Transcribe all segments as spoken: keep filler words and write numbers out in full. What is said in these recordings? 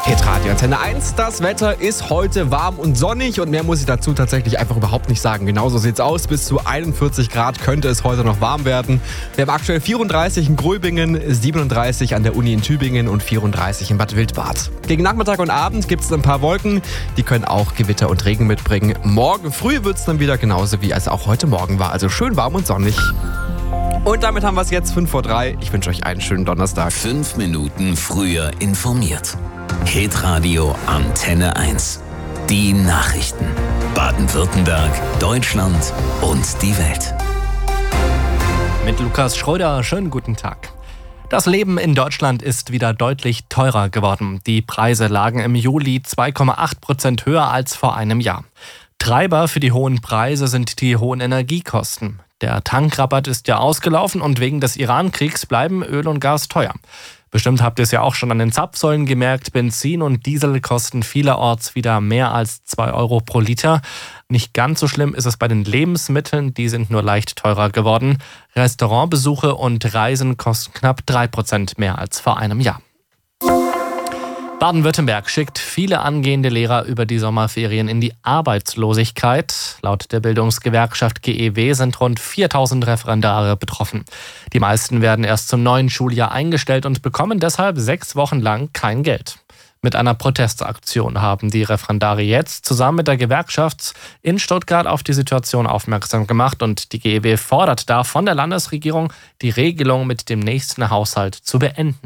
Hitradio Antenne eins, das Wetter ist heute warm und sonnig und mehr muss ich dazu tatsächlich einfach überhaupt nicht sagen. Genauso sieht's aus, bis zu einundvierzig Grad könnte es heute noch warm werden. Wir haben aktuell vierunddreißig in Gröbingen, siebenunddreißig an der Uni in Tübingen und vierunddreißig in Bad Wildbad. Gegen Nachmittag und Abend gibt's ein paar Wolken, die können auch Gewitter und Regen mitbringen. Morgen früh wird's dann wieder genauso wie es auch heute Morgen war, also schön warm und sonnig. Und damit haben wir es jetzt fünf vor drei. Ich wünsche euch einen schönen Donnerstag. Fünf Minuten früher informiert. Hitradio Antenne eins. Die Nachrichten. Baden-Württemberg, Deutschland und die Welt. Mit Lukas Schröder, schönen guten Tag. Das Leben in Deutschland ist wieder deutlich teurer geworden. Die Preise lagen im Juli zwei Komma acht Prozent höher als vor einem Jahr. Treiber für die hohen Preise sind die hohen Energiekosten. Der Tankrabatt ist ja ausgelaufen und wegen des Iran-Kriegs bleiben Öl und Gas teuer. Bestimmt habt ihr es ja auch schon an den Zapfsäulen gemerkt, Benzin und Diesel kosten vielerorts wieder mehr als zwei Euro pro Liter. Nicht ganz so schlimm ist es bei den Lebensmitteln, die sind nur leicht teurer geworden. Restaurantbesuche und Reisen kosten knapp drei Prozent mehr als vor einem Jahr. Baden-Württemberg schickt viele angehende Lehrer über die Sommerferien in die Arbeitslosigkeit. Laut der Bildungsgewerkschaft G E W sind rund viertausend Referendare betroffen. Die meisten werden erst zum neuen Schuljahr eingestellt und bekommen deshalb sechs Wochen lang kein Geld. Mit einer Protestaktion haben die Referendare jetzt zusammen mit der Gewerkschaft in Stuttgart auf die Situation aufmerksam gemacht und die G E W fordert da von der Landesregierung, die Regelung mit dem nächsten Haushalt zu beenden.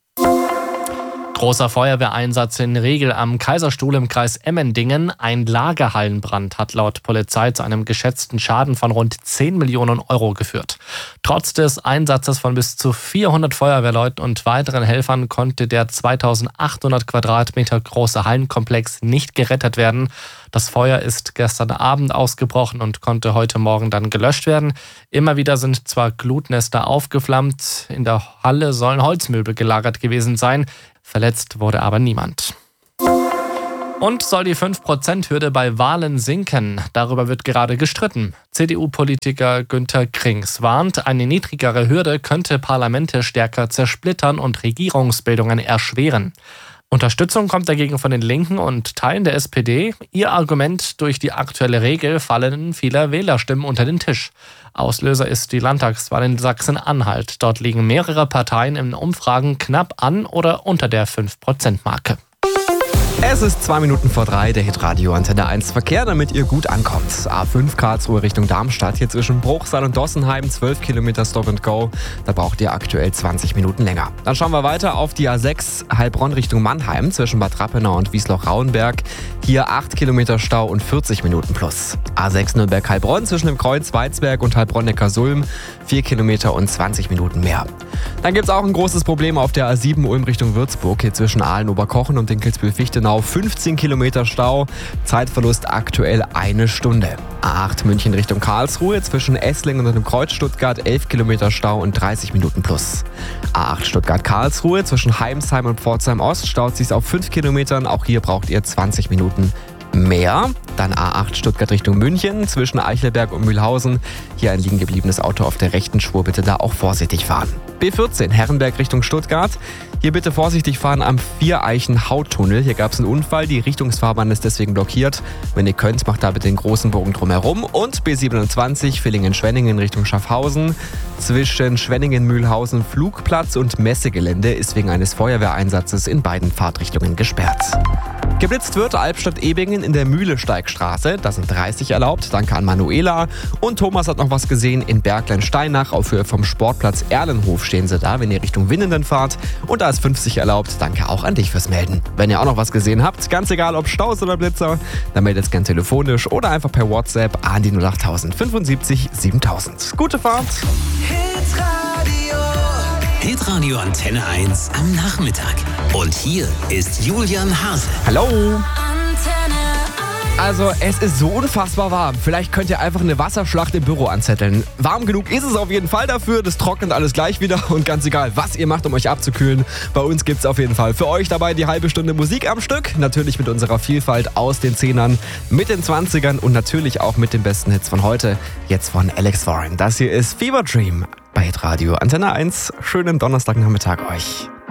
Großer Feuerwehreinsatz in Regel am Kaiserstuhl im Kreis Emmendingen. Ein Lagerhallenbrand hat laut Polizei zu einem geschätzten Schaden von rund zehn Millionen Euro geführt. Trotz des Einsatzes von bis zu vierhundert Feuerwehrleuten und weiteren Helfern konnte der zweitausendachthundert Quadratmeter große Hallenkomplex nicht gerettet werden. Das Feuer ist gestern Abend ausgebrochen und konnte heute Morgen dann gelöscht werden. Immer wieder sind zwar Glutnester aufgeflammt, in der Halle sollen Holzmöbel gelagert gewesen sein. Verletzt wurde aber niemand. Und soll die fünf Prozent Hürde bei Wahlen sinken? Darüber wird gerade gestritten. C D U-Politiker Günther Krings warnt, eine niedrigere Hürde könnte Parlamente stärker zersplittern und Regierungsbildungen erschweren. Unterstützung kommt dagegen von den Linken und Teilen der S P D. Ihr Argument, durch die aktuelle Regel fallen viele Wählerstimmen unter den Tisch. Auslöser ist die Landtagswahl in Sachsen-Anhalt. Dort liegen mehrere Parteien in Umfragen knapp an oder unter der fünf Prozent Marke. Es ist zwei Minuten vor drei, der Hitradio Antenne eins Verkehr, damit ihr gut ankommt. A fünf Karlsruhe Richtung Darmstadt, hier zwischen Bruchsal und Dossenheim, zwölf Kilometer Stop and Go. Da braucht ihr aktuell zwanzig Minuten länger. Dann schauen wir weiter auf die A sechs Heilbronn Richtung Mannheim, zwischen Bad Rappenau und Wiesloch-Rauenberg. Hier acht Kilometer Stau und vierzig Minuten plus. A sechs Nürnberg-Heilbronn zwischen dem Kreuz Weizberg und Heilbronn-Neckarsulm, vier Kilometer und zwanzig Minuten mehr. Dann gibt es auch ein großes Problem auf der A sieben Ulm Richtung Würzburg, hier zwischen Aalen-Oberkochen und Dinkelsbühl-Fichtenau. fünfzehn Kilometer Stau, Zeitverlust aktuell eine Stunde. A acht München Richtung Karlsruhe, zwischen Esslingen und dem Kreuz Stuttgart elf Kilometer Stau und dreißig Minuten plus. A acht Stuttgart-Karlsruhe, zwischen Heimsheim und Pforzheim Ost staut sich auf fünf Kilometern, auch hier braucht ihr zwanzig Minuten mehr. Dann A acht Stuttgart Richtung München, zwischen Eichelberg und Mühlhausen. Hier ein liegen gebliebenes Auto auf der rechten Spur, bitte da auch vorsichtig fahren. B vierzehn Herrenberg Richtung Stuttgart. Hier bitte vorsichtig fahren am Viereichen-Hauttunnel. Hier gab es einen Unfall, die Richtungsfahrbahn ist deswegen blockiert. Wenn ihr könnt, macht da bitte den großen Bogen drumherum. Und B siebenundzwanzig Villingen-Schwenningen Richtung Schaffhausen. Zwischen Schwenningen-Mühlhausen Flugplatz und Messegelände ist wegen eines Feuerwehreinsatzes in beiden Fahrtrichtungen gesperrt. Geblitzt wird Albstadt-Ebingen in der Mühlesteigstraße. Da sind dreißig erlaubt. Danke an Manuela. Und Thomas hat noch was gesehen in Berglein-Steinach. Auf Höhe vom Sportplatz Erlenhof stehen sie da, wenn ihr Richtung Winnenden fahrt. Und da ist fünfzig erlaubt. Danke auch an dich fürs Melden. Wenn ihr auch noch was gesehen habt, ganz egal ob Staus oder Blitzer, dann meldet es gern telefonisch oder einfach per WhatsApp an die null acht fünfundsiebzig siebentausend. Gute Fahrt! Hitradio Antenne eins am Nachmittag. Und hier ist Julian Hase. Hallo! Also es ist so unfassbar warm. Vielleicht könnt ihr einfach eine Wasserschlacht im Büro anzetteln. Warm genug ist es auf jeden Fall dafür. Das trocknet alles gleich wieder. Und ganz egal, was ihr macht, um euch abzukühlen, bei uns gibt es auf jeden Fall für euch dabei die halbe Stunde Musik am Stück. Natürlich mit unserer Vielfalt aus den Zehnern, mit den Zwanzigern und natürlich auch mit den besten Hits von heute. Jetzt von Alex Warren. Das hier ist Fever Dream bei Hitradio Antenne eins. Schönen Donnerstagnachmittag euch.